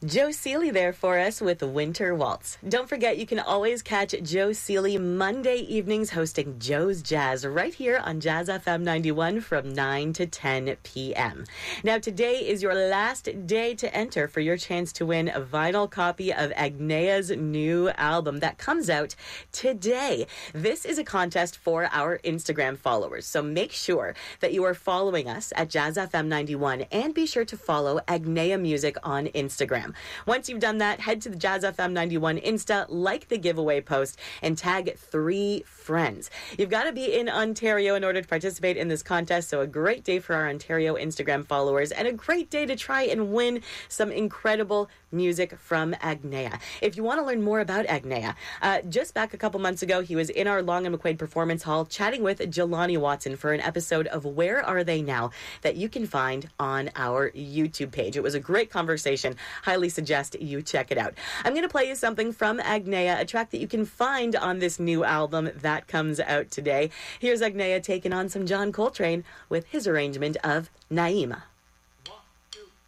Joe Seeley there for us with Winter Waltz. Don't forget, you can always catch Joe Seeley Monday evenings hosting Joe's Jazz right here on Jazz FM 91 from 9 to 10 p.m. Now, today is your last day to enter for your chance to win a vinyl copy of Agnea's new album that comes out today. This is a contest for our Instagram followers, so make sure that you are following us at Jazz FM 91 and be sure to follow Agnea Music on Instagram. Once you've done that, head to the Jazz FM 91 Insta, like the giveaway post, and tag 3 friends. You've got to be in Ontario in order to participate in this contest, so a great day for our Ontario Instagram followers and a great day to try and win some incredible music from Agnea. If you want to learn more about Agnea, just back a couple months ago, he was in our Long and McQuaid Performance Hall chatting with Jelani Watson for an episode of Where Are They Now that you can find on our YouTube page. It was a great conversation. Highly suggest you check it out. I'm going to play you something from Agnea, a track that you can find on this new album that comes out today. Here's Agnea taking on some John Coltrane with his arrangement of Naima.